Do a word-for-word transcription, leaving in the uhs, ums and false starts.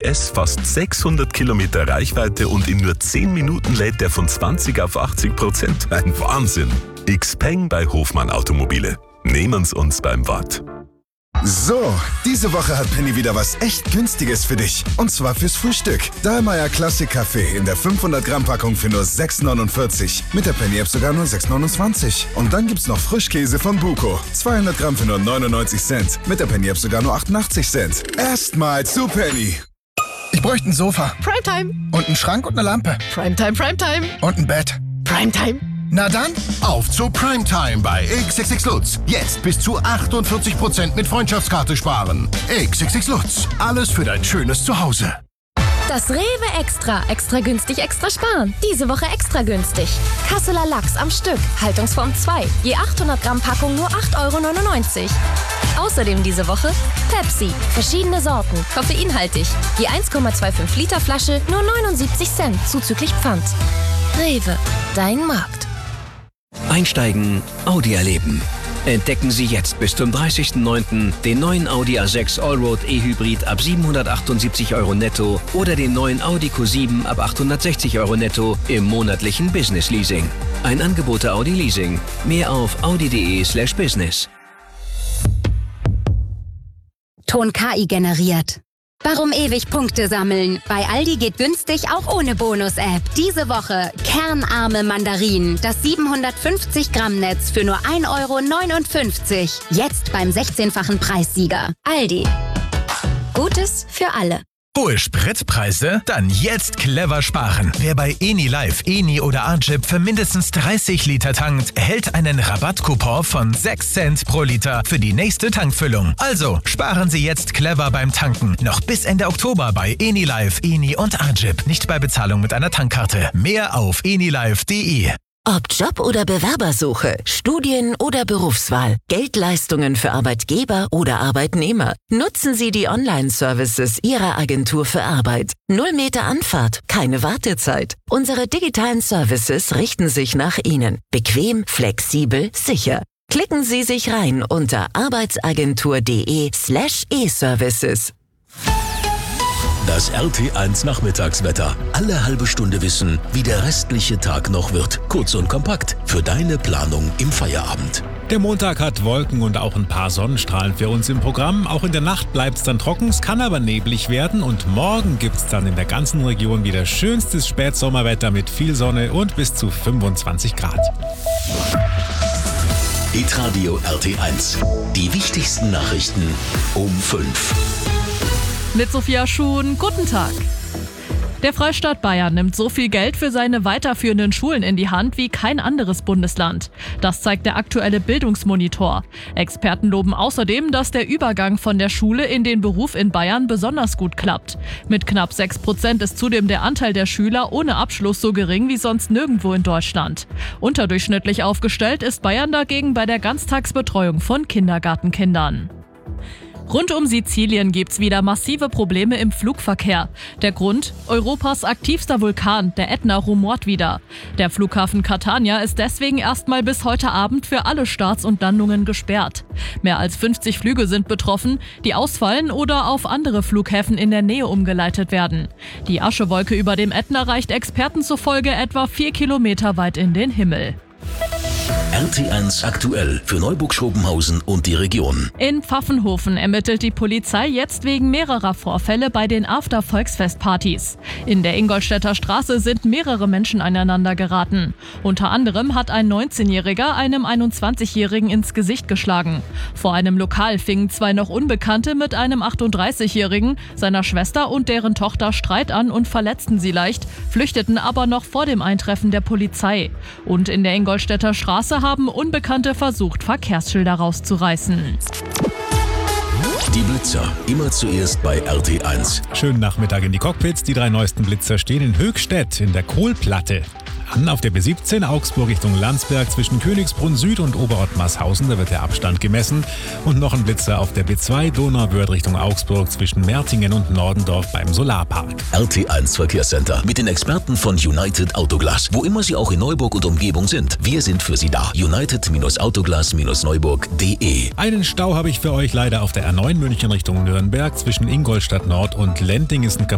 S, fast sechshundert Kilometer Reichweite und in nur zehn Minuten lädt der von zwanzig auf achtzig Prozent. Ein Wahnsinn! Xpeng bei Hofmann Automobile. Nehmen's uns beim Wort. So, diese Woche hat Penny wieder was echt Günstiges für dich. Und zwar fürs Frühstück. Dahlmeier Classic Kaffee in der fünfhundert Gramm Packung für nur sechs neunundvierzig. Mit der Penny App sogar nur sechs neunundzwanzig. Und dann gibt's noch Frischkäse von Buko. zweihundert Gramm für nur neunundneunzig Cent. Mit der Penny App sogar nur achtundachtzig Cent. Erstmal zu Penny. Ich bräuchte ein Sofa. Primetime. Und einen Schrank und eine Lampe. Primetime, Primetime. Und ein Bett. Primetime. Na dann, auf zu Primetime bei X X X Lutz. Jetzt bis zu achtundvierzig Prozent mit Freundschaftskarte sparen. X X X Lutz. Alles für dein schönes Zuhause. Das Rewe Extra. Extra günstig, extra sparen. Diese Woche extra günstig. Kasseler Lachs am Stück. Haltungsform zwei. Je achthundert Gramm Packung nur acht Euro neunundneunzig. Außerdem diese Woche Pepsi. Verschiedene Sorten. Koffeinhaltig. Je eins Komma fünfundzwanzig Liter Flasche nur neunundsiebzig Cent. Zuzüglich Pfand. Rewe. Dein Markt. Einsteigen, Audi erleben. Entdecken Sie jetzt bis zum dreißigsten neunten den neuen Audi A sechs Allroad E-Hybrid ab siebenhundertachtundsiebzig Euro netto oder den neuen Audi Q sieben ab achthundertsechzig Euro netto im monatlichen Business Leasing. Ein Angebot der Audi Leasing. Mehr auf audi.de slash business. Ton K I generiert. Warum ewig Punkte sammeln? Bei Aldi geht günstig auch ohne Bonus-App. Diese Woche kernarme Mandarinen. Das siebenhundertfünfzig Gramm Netz für nur ein Euro neunundfünfzig. Jetzt beim sechzehnfachen Preissieger. Aldi. Gutes für alle. Hohe Spritpreise? Dann jetzt clever sparen. Wer bei Eni Live, Eni oder Arjip für mindestens dreißig Liter tankt, erhält einen Rabattcoupon von sechs Cent pro Liter für die nächste Tankfüllung. Also sparen Sie jetzt clever beim Tanken. Noch bis Ende Oktober bei Eni Live, Eni und Arjip. Nicht bei Bezahlung mit einer Tankkarte. Mehr auf enilive punkt de. Ob Job- oder Bewerbersuche, Studien- oder Berufswahl, Geldleistungen für Arbeitgeber oder Arbeitnehmer. Nutzen Sie die Online-Services Ihrer Agentur für Arbeit. Null Meter Anfahrt, keine Wartezeit. Unsere digitalen Services richten sich nach Ihnen. Bequem, flexibel, sicher. Klicken Sie sich rein unter arbeitsagentur.de slash e-Services. Das R T eins Nachmittagswetter. Alle halbe Stunde wissen, wie der restliche Tag noch wird. Kurz und kompakt für deine Planung im Feierabend. Der Montag hat Wolken und auch ein paar Sonnenstrahlen für uns im Programm. Auch in der Nacht bleibt es dann trocken, es kann aber neblig werden. Und morgen gibt es dann in der ganzen Region wieder schönstes Spätsommerwetter mit viel Sonne und bis zu fünfundzwanzig Grad. Hitradio R T eins. Die wichtigsten Nachrichten um fünf. Mit Sophia Schuhn, guten Tag. Der Freistaat Bayern nimmt so viel Geld für seine weiterführenden Schulen in die Hand wie kein anderes Bundesland. Das zeigt der aktuelle Bildungsmonitor. Experten loben außerdem, dass der Übergang von der Schule in den Beruf in Bayern besonders gut klappt. Mit knapp sechs Prozent ist zudem der Anteil der Schüler ohne Abschluss so gering wie sonst nirgendwo in Deutschland. Unterdurchschnittlich aufgestellt ist Bayern dagegen bei der Ganztagsbetreuung von Kindergartenkindern. Rund um Sizilien gibt's wieder massive Probleme im Flugverkehr. Der Grund? Europas aktivster Vulkan, der Ätna, rumort wieder. Der Flughafen Catania ist deswegen erstmal bis heute Abend für alle Starts und Landungen gesperrt. Mehr als fünfzig Flüge sind betroffen, die ausfallen oder auf andere Flughäfen in der Nähe umgeleitet werden. Die Aschewolke über dem Ätna reicht Experten zufolge etwa vier Kilometer weit in den Himmel. R T eins aktuell für Neuburg-Schobenhausen und die Region. In Pfaffenhofen ermittelt die Polizei jetzt wegen mehrerer Vorfälle bei den After-Volksfest-Partys. In der Ingolstädter Straße sind mehrere Menschen aneinander geraten. Unter anderem hat ein neunzehnjähriger einem einundzwanzigjährigen ins Gesicht geschlagen. Vor einem Lokal fingen zwei noch Unbekannte mit einem achtunddreißigjährigen, seiner Schwester und deren Tochter Streit an und verletzten sie leicht, flüchteten aber noch vor dem Eintreffen der Polizei. Und in der Ingolstädter Straße haben Unbekannte versucht, Verkehrsschilder rauszureißen. Die Blitzer, immer zuerst bei R T eins. Schönen Nachmittag in die Cockpits. Die drei neuesten Blitzer stehen in Höchstädt in der Kohlplatte. An auf der B siebzehn Augsburg Richtung Landsberg zwischen Königsbrunn Süd und Oberottmarshausen, da wird der Abstand gemessen. Und noch ein Blitzer auf der B zwei Donauwörth Richtung Augsburg zwischen Mertingen und Nordendorf beim Solarpark. R T eins Verkehrscenter mit den Experten von United Autoglas. Wo immer Sie auch in Neuburg und Umgebung sind, wir sind für Sie da. United Autoglas Neuburg punkt de. Einen Stau habe ich für euch leider auf der R neun München Richtung Nürnberg zwischen Ingolstadt Nord und Lending ist ein